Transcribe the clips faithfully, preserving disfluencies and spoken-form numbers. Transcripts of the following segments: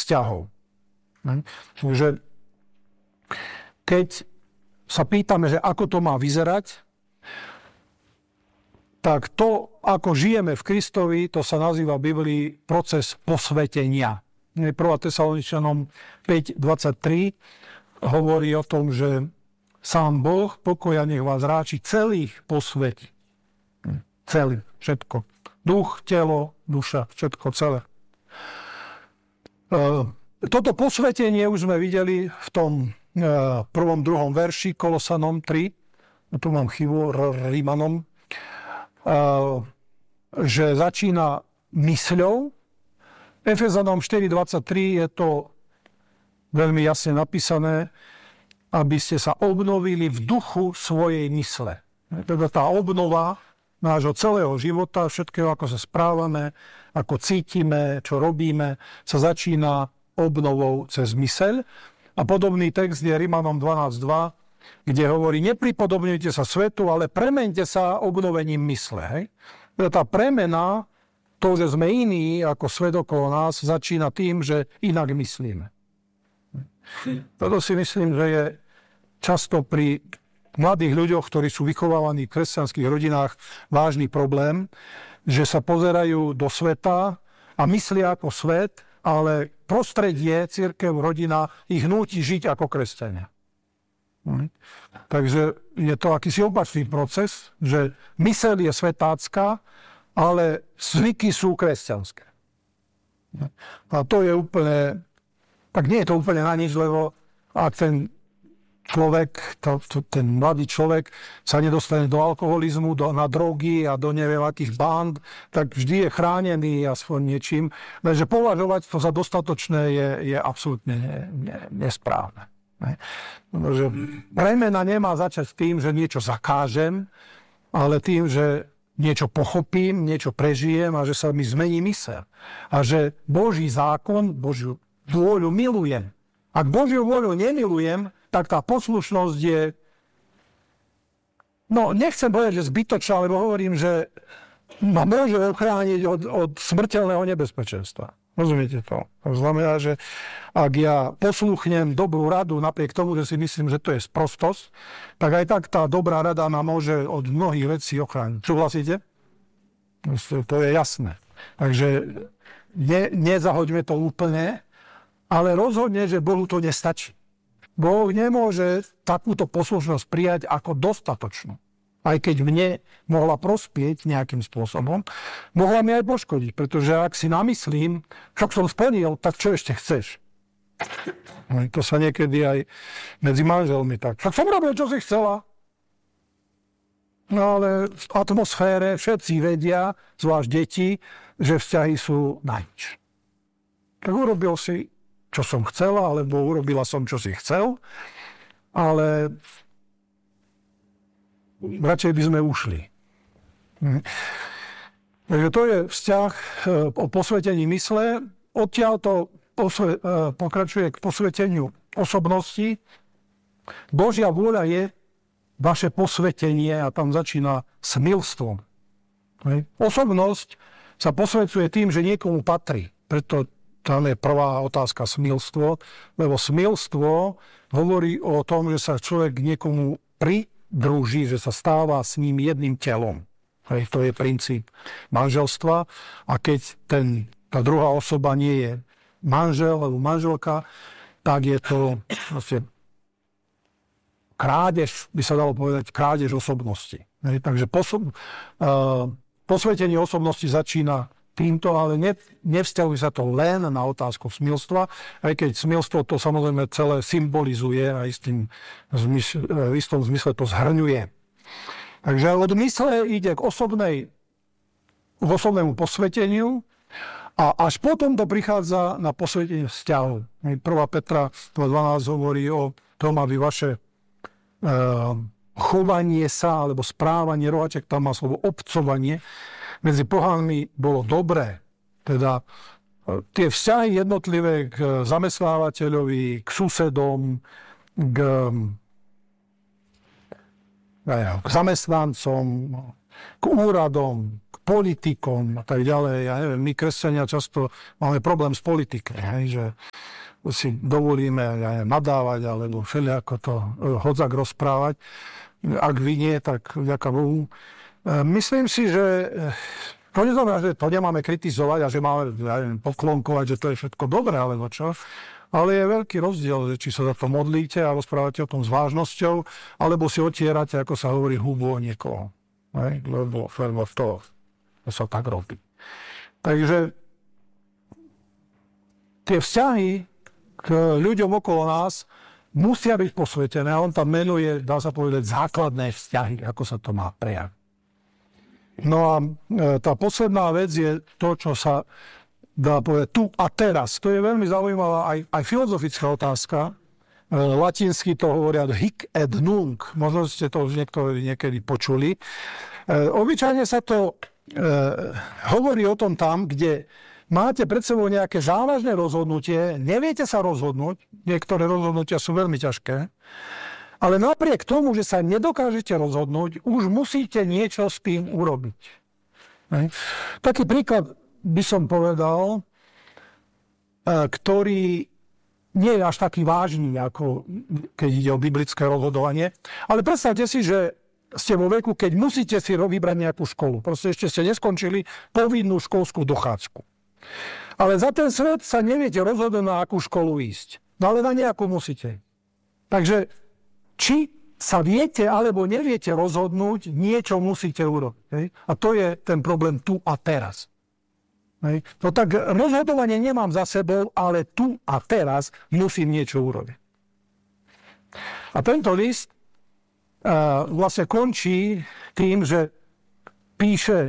vzťahov. Takže keď sa pýtame, že ako to má vyzerať, tak to, ako žijeme v Kristovi, to sa nazýva v Biblii proces posvetenia. prvá Tesaloničanom päť dvadsaťtri hovorí o tom, že sám Boh pokoja nech vás ráči celých posvetí. Celý, všetko. Duch, telo, duša, všetko celé. Toto posvetenie už sme videli v tom prvom, druhom verši Kolosanom tri, tu mám chybu, Rímanom, že začína mysľou. Efezanom štyri dvadsaťtri je to veľmi jasne napísané, aby ste sa obnovili v duchu svojej mysle. Teda tá obnova nášho celého života, všetkého, ako sa správame, ako cítime, čo robíme, sa začína obnovou cez myseľ. A podobný text je Rímanom dvanásť dva, kde hovorí, nepripodobňujte sa svetu, ale premeňte sa obnovením mysle. Hej? Teda tá premena, to, že sme iní ako svet okolo nás, začína tým, že inak myslíme. Toto si myslím, že je často pri mladých ľuďoch, ktorí sú vychovávaní v kresťanských rodinách, vážny problém, že sa pozerajú do sveta a myslia ako svet, ale prostredie, cirkev, rodina ich núti žiť ako kresťania. Hm. Takže je to akýsi opačný proces, že myseľ je svetácka, ale zvyky sú kresťanské. A to je úplne, tak nie je to úplne na nič, lebo ak ten človek, to, to, ten mladý človek sa nedostane do alkoholizmu, do, na drogy a do neviem akých band, tak vždy je chránený aspoň niečím. Takže považovať to za dostatočné je, je absolútne ne, ne, nesprávne. Ne? Že premena nemá začať s tým, že niečo zakážem, ale tým, že niečo pochopím, niečo prežijem a že sa mi zmení myseľ. A že Boží zákon, Božiu vôľu milujem. Ak Božiu vôľu nemilujem, tak tá poslušnosť je, no nechcem povedať, že zbytočná, lebo hovorím, že ma môže ochrániť od, od smrteľného nebezpečenstva. Rozumiete to? To znamená, že ak ja posluchnem dobrú radu, napriek tomu, že si myslím, že to je sprostosť, tak aj tak tá dobrá rada ma môže od mnohých vecí ochrániť. Súhlasíte? To je jasné. Takže ne, nezahoďme to úplne, ale rozhodne, že Bohu to nestačí. Boh nemôže takúto poslušnosť prijať ako dostatočnú. Aj keď mne mohla prospieť nejakým spôsobom, mohla mi aj poškodiť, pretože ak si namyslím, však som splnil, tak čo ešte chceš? To sa niekedy aj medzi manželmi tak. Však som robil, čo si chcela. No ale v atmosfére všetci vedia, zvlášť deti, že vzťahy sú na nič. Tak urobil si, čo som chcela, alebo urobila som, čo si chcel, ale radšej by sme ušli. Hm. Takže to je vzťah o posvetení mysle. Odtiaľ to posve, pokračuje k posveteniu osobnosti. Božia vôľa je vaše posvetenie a tam začína smilstvom. Hm. Osobnosť sa posvecuje tým, že niekomu patrí. Preto tam je prvá otázka smilstvo, lebo smilstvo hovorí o tom, že sa človek niekomu pridruží, že sa stáva s ním jedným telom. Hej, to je princíp manželstva. A keď ten, tá druhá osoba nie je manžel alebo manželka, tak je to vlastne krádež, by sa dalo povedať, krádež osobnosti. Hej, takže posob, uh, posvetenie osobnosti začína týmto, ale ne, nevzťahuje sa to len na otázku smilstva, aj keď smilstvo to samozrejme celé symbolizuje a istým zmysl, v istom zmysle to zhrňuje. Takže od mysle ide k osobnej, k osobnému posveteniu a až potom to prichádza na posvetenie vzťahov. prvá Petra dva dvanásť hovorí o tom, aby vaše e, chovanie sa alebo správanie, rohaček tam má slovo obcovanie, medzi pohánmi bolo dobré. Teda tie vzťahy jednotlivé k zamestnávateľovi, k susedom, k, k zamestnancom, k úradom, k politikom a tak ďalej. Ja neviem, my kresťania často máme problém s politikou, že si dovolíme ja neviem, nadávať alebo všelijako to hodzak rozprávať. Ak vy nie, tak vďaka Bohu. Myslím si, že to neznamená, že to nemáme kritizovať a že máme ja neviem, poklonkovať, že to je všetko dobré, alebo čo. Ale je veľký rozdiel, či sa za to modlíte a rozprávate o tom s vážnosťou, alebo si otierate, ako sa hovorí, hubu o niekoho. Hej? Lebo, lebo to, to sa tak robí. Takže tie vzťahy k ľuďom okolo nás musia byť posvetené. A on tam menuje, dá sa povedať, základné vzťahy, ako sa to má prejaviť. No a tá posledná vec je to, čo sa dá povedať tu a teraz. To je veľmi zaujímavá aj, aj filozofická otázka. E, latinsky to hovoria hic et nunc. Možno ste to už niektorí niekedy počuli. E, obyčajne sa to e, hovorí o tom tam, kde máte pred sebou nejaké závažné rozhodnutie, neviete sa rozhodnúť, niektoré rozhodnutia sú veľmi ťažké, ale napriek tomu, že sa nedokážete rozhodnúť, už musíte niečo s tým urobiť. E, taký príklad by som povedal, ktorý nie je až taký vážny, ako keď ide o biblické rozhodovanie. Ale predstavte si, že ste vo veku, keď musíte si vybrať nejakú školu. Proste ešte ste neskončili povinnú školskú dochádzku. Ale za ten svet sa neviete rozhodnúť, na akú školu ísť. No ale na nejakú musíte. Takže či sa viete alebo neviete rozhodnúť, niečo musíte urobiť. Hej? A to je ten problém tu a teraz. Hej. No tak rozhodovanie nemám za sebou, ale tu a teraz musím niečo urobiť. A tento list uh, vlastne končí tým, že píše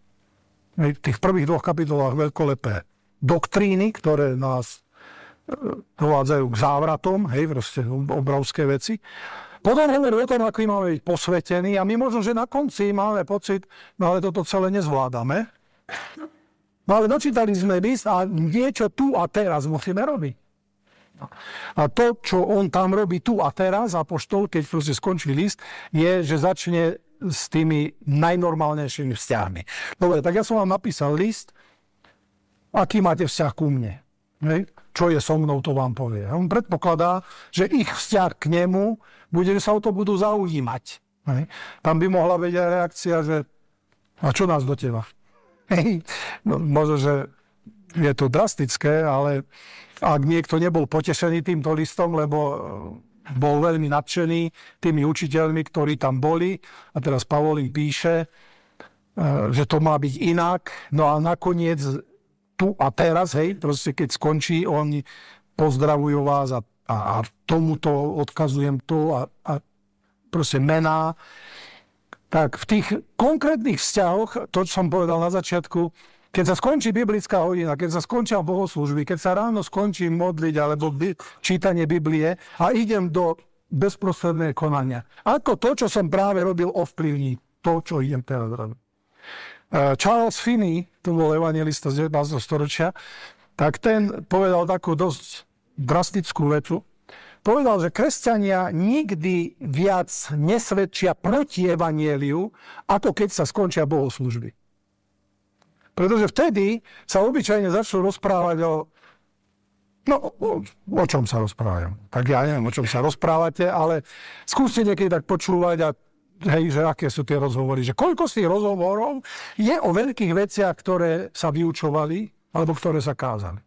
v tých prvých dvoch kapitolách veľkolepé doktríny, ktoré nás uh, dovádzajú k závratom, hej, proste obrovské veci. Potom hovorí o tom, aký máme byť posvetení a my možno, že na konci máme pocit, no ale toto celé nezvládame. No ale dočítali sme list a niečo tu a teraz musíme robiť. A to, čo on tam robí tu a teraz, apoštol, keď proste skončí list, je, že začne s tými najnormálnejšími vzťahmi. Dobre, tak ja som vám napísal list, aký máte vzťah ku mne. Hej? Čo je so mnou, to vám povie. On predpokladá, že ich vzťah k nemu bude, že sa o to budú zaujímať. Hej? Tam by mohla byť aj reakcia, že a čo nás do teba? Hej, no, možno, že je to drastické, ale ak niekto nebol potešený týmto listom, lebo bol veľmi nadšený tými učiteľmi, ktorí tam boli, a teraz Pavol im píše, že to má byť inak, no a nakoniec tu a teraz, hej, proste keď skončí, oni pozdravujú vás a, a, a tomuto odkazujem tu a, a proste mená. Tak v tých konkrétnych vzťahoch, to, čo som povedal na začiatku, keď sa skončí biblická hodina, keď sa skončia bohoslúžby, keď sa ráno skončí modliť alebo by, čítanie Biblie a idem do bezprostredného konania. Ako to, čo som práve robil, ovplyvní to, čo idem teraz robiť. Charles Finney, to bol evanjelista z devätnásteho storočia, tak ten povedal takú dosť drastickú vetu. Povedal, že kresťania nikdy viac nesvedčia proti evanjeliu, ako keď sa skončia bohoslúžby. Pretože vtedy sa obyčajne začnú rozprávať o... No, o, o čom sa rozprávajú? Tak ja neviem, o čom sa rozprávate, ale skúste niekedy tak počúvať a hej, že aké sú tie rozhovory. Že koľko z tých rozhovorov je o veľkých veciach, ktoré sa vyučovali, alebo ktoré sa kázali.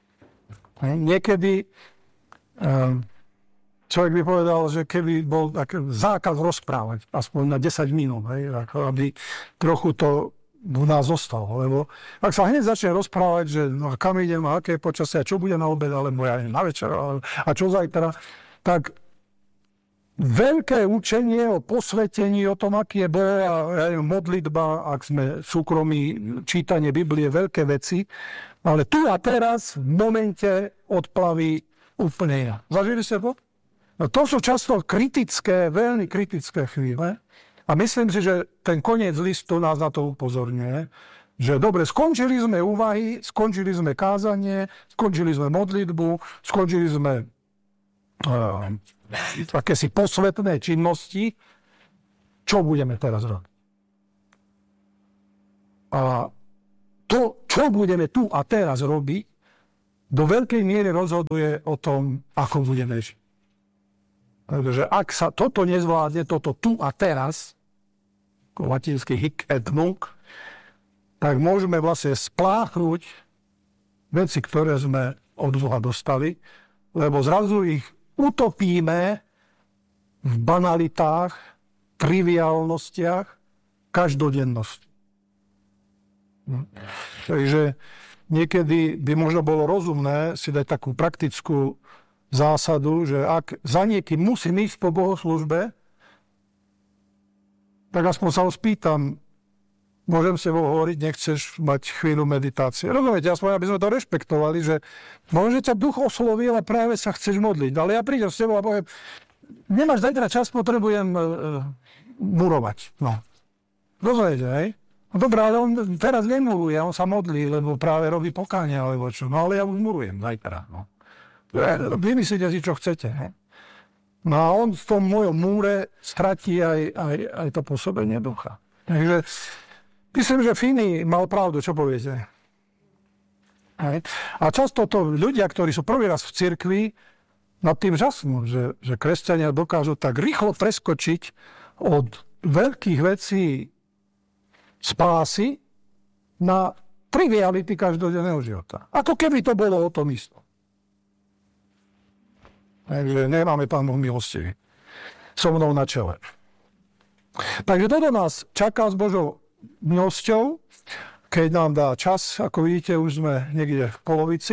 Hej, niekedy... Um, Človek by povedal, že keby bol taký zákaz rozprávať, aspoň na desať minút, hej, aby trochu to u nás zostalo. Lebo ak sa hneď začne rozprávať, že no, kam idem, a aké je počasie, a čo bude na obed, alebo ja na večer, a čo zajtra, tak veľké učenie o posvetení, o tom, aký je Boh, a modlitba, ak sme súkromí, čítanie Biblie, veľké veci, ale tu a teraz v momente odplaví úplne iná. Zažili ste to? No to sú často kritické, veľmi kritické chvíle a myslím si, že ten koniec listu nás na to upozorňuje, že dobre, skončili sme úvahy, skončili sme kázanie, skončili sme modlitbu, skončili sme uh, takési posvetné činnosti. Čo budeme teraz robiť? A to, čo budeme tu a teraz robiť, do veľkej miery rozhoduje o tom, ako budeme žiť. Takže ak sa toto nezvládne, toto tu a teraz, ako latinský hic et nunc, tak môžeme vlastne spláchnuť veci, ktoré sme od Boha dostali, lebo zrazu ich utopíme v banalitách, triviálnostiach, každodennosti. Takže niekedy by možno bolo rozumné si dať takú praktickú zásadu, že ak za niekým musím ísť po bohoslúžbe, tak aspoň sa ho spýtam, môžem s tebou hovoriť, nechceš mať chvíľu meditácie. Rozumiete, aspoň aby sme to rešpektovali, že možno ťa duch osloví, ale práve sa chceš modliť. Ale ja prídem s tebou a poviem, nemáš zajtra čas, potrebujem uh, murovať. No. Rozumiete, hej? No dobré, ale on teraz nemuruje, on sa modlí, lebo práve robí pokánie, alebo čo. No ale ja už murujem zajtra. No. Vymyslíte si, čo chcete. Hej? No a on v tom mojom múre stratí aj, aj, aj to pôsobenie ducha. Takže myslím, že Finney mal pravdu, čo poviete. Hej? A často to ľudia, ktorí sú prvý raz v cirkvi, nad tým žasnú, že, že kresťania dokážu tak rýchlo preskočiť od veľkých vecí spásy na triviality každodenného života. Ako keby to bolo o tom istom. Takže nemáme Pán Boh milostivý. So mnou na čele. Takže toto nás čaká s Božou milosťou. Keď nám dá čas, ako vidíte, už sme niekde v polovici.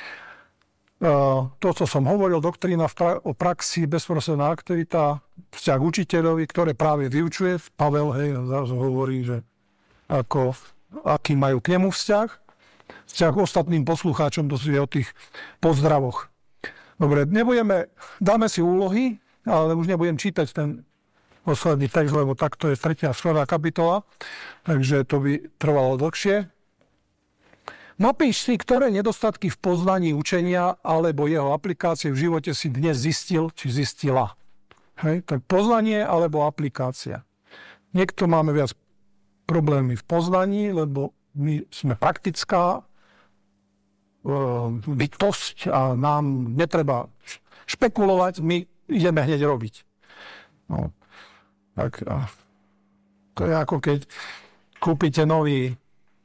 To, čo som hovoril, doktrína o praxi, bezprostredná aktivita, vzťah k učiteľovi, ktoré práve vyučuje. Pavel, hej, zrazu hovorí, že ako, aký majú k nemu vzťah. Vzťah k ostatným poslucháčom, to je o tých pozdravoch. Dobre, nebudeme, dáme si úlohy, ale už nebudem čítať ten posledný text, lebo takto je tretia štvrtá kapitola, takže to by trvalo dlhšie. Napíš si, ktoré nedostatky v poznaní učenia alebo jeho aplikácie v živote si dnes zistil, či zistila. Hej, tak poznanie alebo aplikácia. Niekto máme viac problémy v poznaní, lebo my sme praktická bytosť a nám netreba špekulovať, my ideme hneď robiť. No, tak a to je ako keď kúpite nový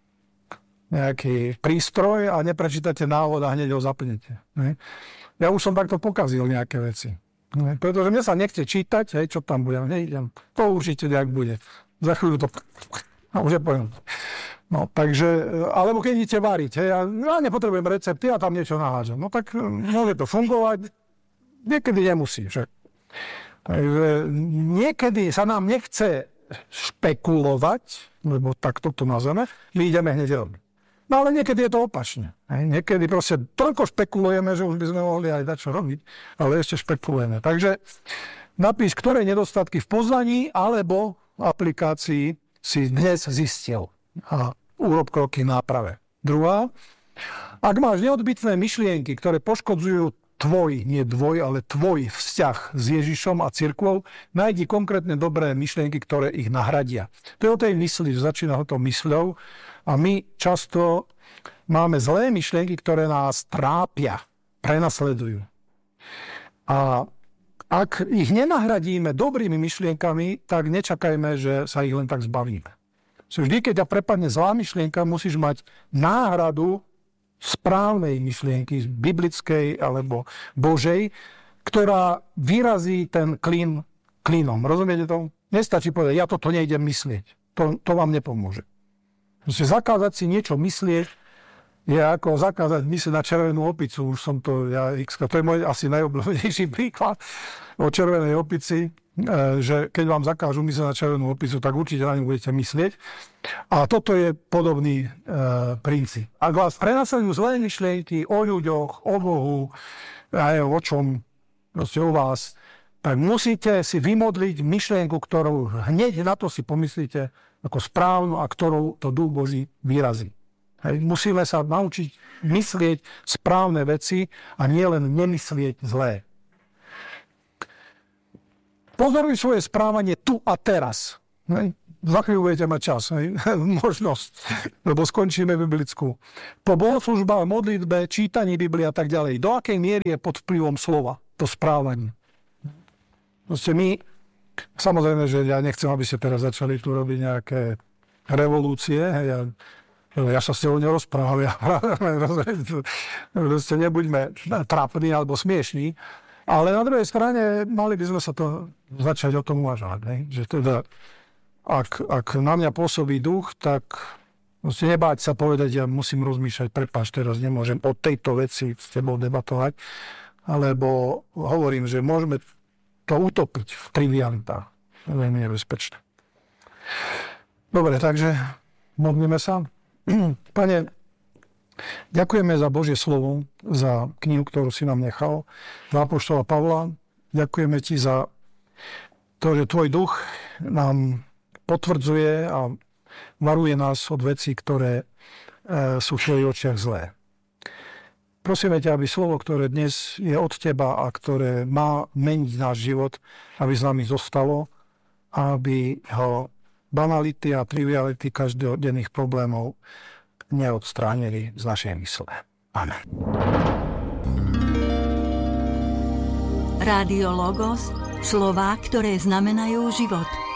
nejaký prístroj a neprečítate návod a hneď ho zapnete. Ne? Ja už som takto pokazil nejaké veci. Ne? Pretože mne sa nechce čítať, hej, čo tam bude, nejdem. To určite nejak bude. Za chvíľu to... A už je poviem. No, takže, alebo keď idete variť, hej, ja, ja nepotrebujem recepty, ja tam niečo nahážem. No tak môže to fungovať, niekedy nemusí. Že? Takže niekedy sa nám nechce špekulovať, lebo tak toto nazveme, my ideme hneď robiť. No ale niekedy je to opačne. Hej. Niekedy proste toľko špekulujeme, že už by sme mohli aj dať čo robiť, ale ešte špekulujeme. Takže napíš, ktoré nedostatky v poznaní alebo aplikácii si dnes zistil. A urob kroky náprave. Druhá, ak máš neodbytné myšlienky, ktoré poškodzujú tvoj, nie dvoj, ale tvoj vzťah s Ježišom a cirkvou, nájdi konkrétne dobré myšlienky, ktoré ich nahradia. To je o tej mysli, že začína ho to mysľou a my často máme zlé myšlienky, ktoré nás trápia, prenasledujú. A ak ich nenahradíme dobrými myšlienkami, tak nečakajme, že sa ich len tak zbavíme. Vždy, keď ťa prepadne zlá myšlienka, musíš mať náhradu správnej myšlienky, biblickej alebo Božej, ktorá vyrazí ten klin klinom. Rozumiete to? Nestačí povedať, ja toto nejdem myslieť. To, to vám nepomôže. Proste zakázať si niečo myslieť je ako zakázať myslieť na červenú opicu. Už som to, ja, to je môj asi najobľúbenejší príklad o červenej opici, že keď vám zakážu myslieť na červenú opicu, tak určite na ňu budete myslieť. A toto je podobný e, princíp. Ak vás prenasledujú zlé myšlienky o ľuďoch, o Bohu, aj o čom, proste o vás, tak musíte si vymodliť myšlienku, ktorú hneď na to si pomyslíte ako správnu a ktorou to Duch Boží vyrazí. Hej. Musíme sa naučiť myslieť správne veci a nielen nemyslieť zlé. Pozoruj svoje správanie tu a teraz. Hej. za chvíľu budete mať čas, hej? Možnosť, lebo skončíme biblickú. Po bohoslúžbách, modlitbe, čítaní Biblie a tak ďalej. Do akej miery je pod vplyvom slova to správanie? Proste my, samozrejme, že ja nechcem, aby ste teraz začali tu robiť nejaké revolúcie, hej? Ja, ja sa s tebou nerozprávam, ja, proste nebuďme trápni alebo smiešní, ale na druhej strane mali by sme sa to začať o tom uvažovať, hej? Že teda Ak, ak na mňa pôsobí duch, tak musím nebáť sa povedať, ja musím rozmýšľať, prepáč, teraz nemôžem o tejto veci s tebou debatovať, alebo hovorím, že môžeme to utopiť v trivialitách. To je veľmi nebezpečné. Dobre, takže modlíme sa. Pane, ďakujeme za Božie slovo, za knihu, ktorú si nám nechal, za apoštola Pavla. Ďakujeme ti za to, že tvoj duch nám potvrdzuje a varuje nás od vecí, ktoré e, sú v tvojich očiach zlé. Prosíme ťa, aby slovo, ktoré dnes je od teba a ktoré má meniť náš život, aby s nami zostalo, aby ho banality a triviality každodenných problémov neodstránili z našej mysle. Amen. Rádio Logos, slová, ktoré znamenajú život.